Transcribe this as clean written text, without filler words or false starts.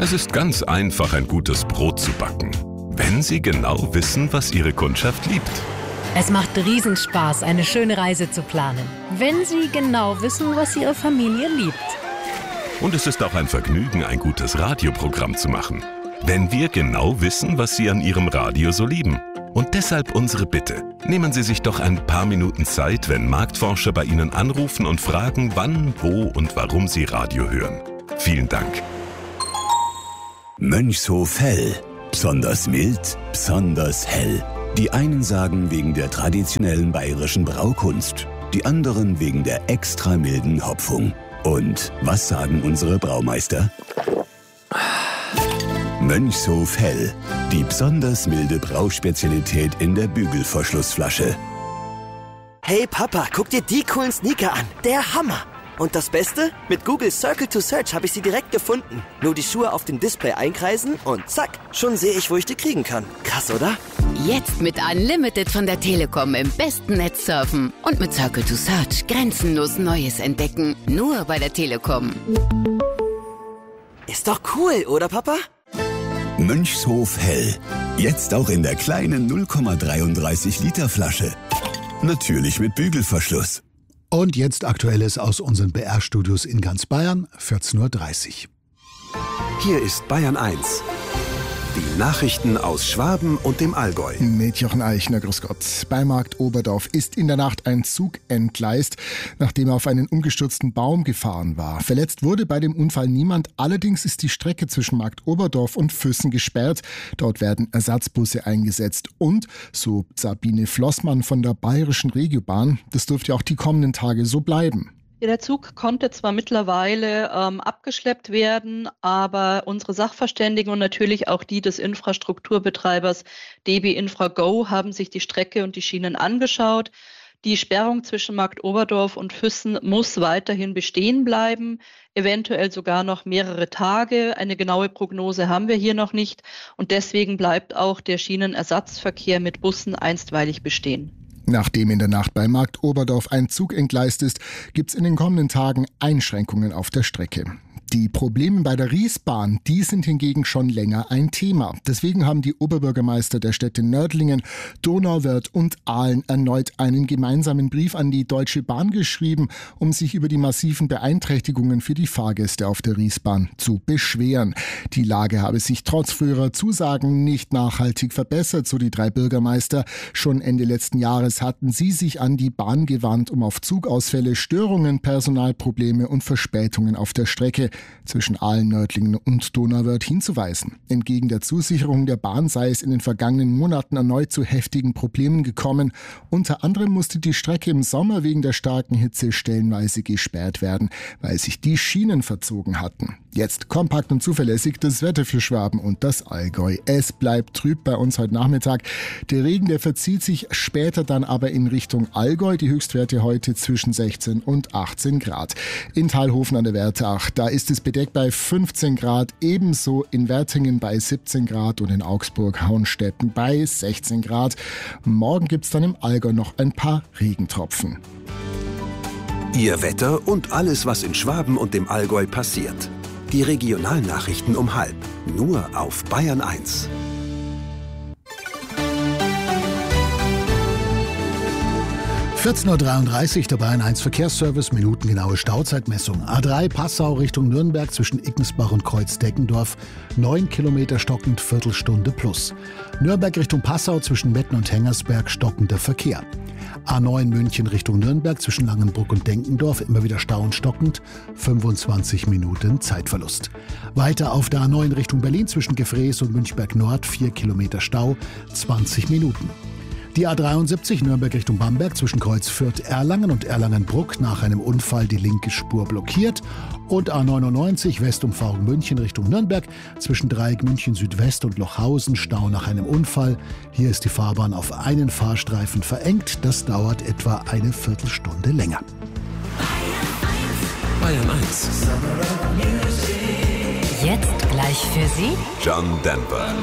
Es ist ganz einfach, ein gutes Brot zu backen, wenn Sie genau wissen, was Ihre Kundschaft liebt. Es macht Riesenspaß, eine schöne Reise zu planen, wenn Sie genau wissen, was Ihre Familie liebt. Und es ist auch ein Vergnügen, ein gutes Radioprogramm zu machen, wenn wir genau wissen, was Sie an Ihrem Radio so lieben. Und deshalb unsere Bitte. Nehmen Sie sich doch ein paar Minuten Zeit, wenn Marktforscher bei Ihnen anrufen und fragen, wann, wo und warum Sie Radio hören. Vielen Dank. Mönchshof Hell. Besonders mild, besonders hell. Die einen sagen wegen der traditionellen bayerischen Braukunst, die anderen wegen der extra milden Hopfung. Und was sagen unsere Braumeister? Mönchshof Hell. Die besonders milde Brauspezialität in der Bügelverschlussflasche. Hey Papa, guck dir die coolen Sneaker an. Der Hammer. Und das Beste? Mit Google Circle to Search habe ich sie direkt gefunden. Nur die Schuhe auf dem Display einkreisen und zack, schon sehe ich, wo ich die kriegen kann. Krass, oder? Jetzt mit Unlimited von der Telekom im besten Netz surfen. Und mit Circle to Search grenzenlos Neues entdecken. Nur bei der Telekom. Ist doch cool, oder Papa? Mönchshof Hell. Jetzt auch in der kleinen 0,33 Liter Flasche. Natürlich mit Bügelverschluss. Und jetzt Aktuelles aus unseren BR-Studios in ganz Bayern, 14.30 Uhr. Hier ist Bayern 1. Die Nachrichten aus Schwaben und dem Allgäu. Mit Jochen Eichner, grüß Gott. Bei Markt Oberdorf ist in der Nacht ein Zug entgleist, nachdem er auf einen umgestürzten Baum gefahren war. Verletzt wurde bei dem Unfall niemand. Allerdings ist die Strecke zwischen Markt Oberdorf und Füssen gesperrt. Dort werden Ersatzbusse eingesetzt. Und, so Sabine Flossmann von der Bayerischen Regiobahn, das dürfte auch die kommenden Tage so bleiben. Ja, der Zug konnte zwar mittlerweile abgeschleppt werden, aber unsere Sachverständigen und natürlich auch die des Infrastrukturbetreibers DB InfraGo haben sich die Strecke und die Schienen angeschaut. Die Sperrung zwischen Markt Oberdorf und Füssen muss weiterhin bestehen bleiben, eventuell sogar noch mehrere Tage. Eine genaue Prognose haben wir hier noch nicht und deswegen bleibt auch der Schienenersatzverkehr mit Bussen einstweilig bestehen. Nachdem in der Nacht bei Markt Oberdorf ein Zug entgleist ist, gibt es in den kommenden Tagen Einschränkungen auf der Strecke. Die Probleme bei der Riesbahn, die sind hingegen schon länger ein Thema. Deswegen haben die Oberbürgermeister der Städte Nördlingen, Donauwörth und Aalen erneut einen gemeinsamen Brief an die Deutsche Bahn geschrieben, um sich über die massiven Beeinträchtigungen für die Fahrgäste auf der Riesbahn zu beschweren. Die Lage habe sich trotz früherer Zusagen nicht nachhaltig verbessert, so die drei Bürgermeister. Schon Ende letzten Jahres hatten sie sich an die Bahn gewandt, um auf Zugausfälle, Störungen, Personalprobleme und Verspätungen auf der Strecke zwischen Aalen, Nördlingen und Donauwörth hinzuweisen. Entgegen der Zusicherung der Bahn sei es in den vergangenen Monaten erneut zu heftigen Problemen gekommen. Unter anderem musste die Strecke im Sommer wegen der starken Hitze stellenweise gesperrt werden, weil sich die Schienen verzogen hatten. Jetzt kompakt und zuverlässig das Wetter für Schwaben und das Allgäu. Es bleibt trüb bei uns heute Nachmittag. Der Regen, der verzieht sich später dann aber in Richtung Allgäu. Die Höchstwerte heute zwischen 16 und 18 Grad. In Thalhofen an der Werdach, da ist es bedeckt bei 15 Grad. Ebenso in Wertingen bei 17 Grad und in Augsburg-Hauenstetten bei 16 Grad. Morgen gibt es dann im Allgäu noch ein paar Regentropfen. Ihr Wetter und alles, was in Schwaben und dem Allgäu passiert. Die Regionalnachrichten um 12:30, nur auf Bayern 1. – 14.33 Uhr, der Bayern 1 Verkehrsservice, minutengenaue Stauzeitmessung. A3 Passau Richtung Nürnberg zwischen Iggensbach und Kreuz-Deckendorf, 9 Kilometer stockend, Viertelstunde plus. Nürnberg Richtung Passau zwischen Metten und Hengersberg, stockender Verkehr. A9 München Richtung Nürnberg zwischen Langenbruck und Denkendorf, immer wieder Stau und stockend, 25 Minuten Zeitverlust. Weiter auf der A9 Richtung Berlin zwischen Gefrees und Münchberg Nord, 4 Kilometer Stau, 20 Minuten. Die A73 Nürnberg Richtung Bamberg zwischen Kreuz Fürth-Erlangen und Erlangen-Bruck nach einem Unfall die linke Spur blockiert. Und A99 Westumfahrung München Richtung Nürnberg zwischen Dreieck München Südwest und Lochhausen Stau nach einem Unfall. Hier ist die Fahrbahn auf einen Fahrstreifen verengt. Das dauert etwa eine Viertelstunde länger. Bayern 1. Jetzt gleich für Sie John Denver.